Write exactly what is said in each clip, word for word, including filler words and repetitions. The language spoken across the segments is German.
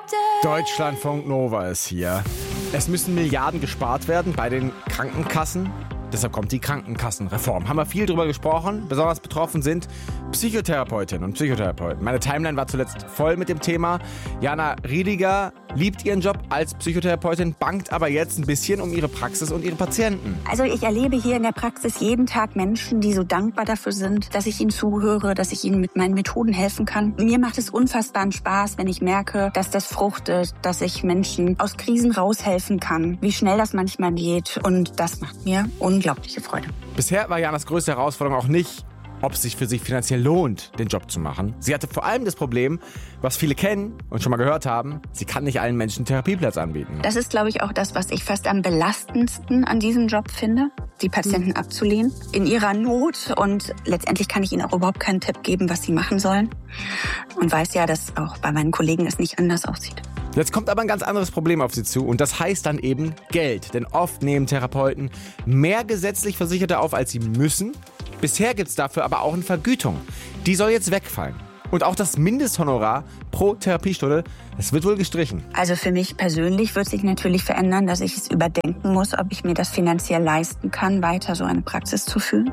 Deutschlandfunk Nova ist hier. Es müssen Milliarden gespart werden bei den Krankenkassen. Deshalb kommt die Krankenkassenreform. Haben wir viel drüber gesprochen. Besonders betroffen sind Psychotherapeutinnen und Psychotherapeuten. Meine Timeline war zuletzt voll mit dem Thema. Jana Riediger liebt ihren Job als Psychotherapeutin, bangt aber jetzt ein bisschen um ihre Praxis und ihre Patienten. Also ich erlebe hier in der Praxis jeden Tag Menschen, die so dankbar dafür sind, dass ich ihnen zuhöre, dass ich ihnen mit meinen Methoden helfen kann. Mir macht es unfassbaren Spaß, wenn ich merke, dass das fruchtet, dass ich Menschen aus Krisen raushelfen kann, wie schnell das manchmal geht. Und das macht mir unglaubliche Freude. Bisher war Janas größte Herausforderung auch nicht, ob es sich für sie finanziell lohnt, den Job zu machen. Sie hatte vor allem das Problem, was viele kennen und schon mal gehört haben, sie kann nicht allen Menschen einen Therapieplatz anbieten. Das ist, glaube ich, auch das, was ich fast am belastendsten an diesem Job finde, die Patienten mhm. abzulehnen in ihrer Not. Und letztendlich kann ich ihnen auch überhaupt keinen Tipp geben, was sie machen sollen. Und weiß ja, dass auch bei meinen Kollegen es nicht anders aussieht. Jetzt kommt aber ein ganz anderes Problem auf sie zu und das heißt dann eben Geld. Denn oft nehmen Therapeuten mehr gesetzlich Versicherte auf, als sie müssen. Bisher gibt es dafür aber auch eine Vergütung. Die soll jetzt wegfallen. Und auch das Mindesthonorar pro Therapiestunde, das wird wohl gestrichen. Also für mich persönlich wird sich natürlich verändern, dass ich es überdenken muss, ob ich mir das finanziell leisten kann, weiter so eine Praxis zu führen.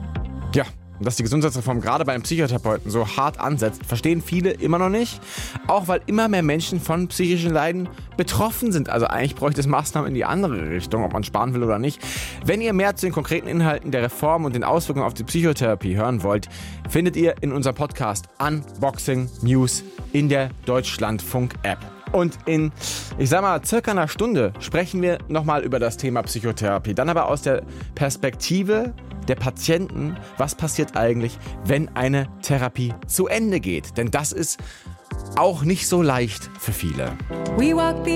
Ja. Und dass die Gesundheitsreform gerade bei einem Psychotherapeuten so hart ansetzt, verstehen viele immer noch nicht. Auch weil immer mehr Menschen von psychischen Leiden betroffen sind. Also eigentlich bräuchte es Maßnahmen in die andere Richtung, ob man sparen will oder nicht. Wenn ihr mehr zu den konkreten Inhalten der Reform und den Auswirkungen auf die Psychotherapie hören wollt, findet ihr in unserem Podcast Unboxing News in der Deutschlandfunk-App. Und in, ich sag mal, circa einer Stunde sprechen wir nochmal über das Thema Psychotherapie. Dann aber aus der Perspektive der Patienten, was passiert eigentlich, wenn eine Therapie zu Ende geht. Denn das ist auch nicht so leicht für viele. We walk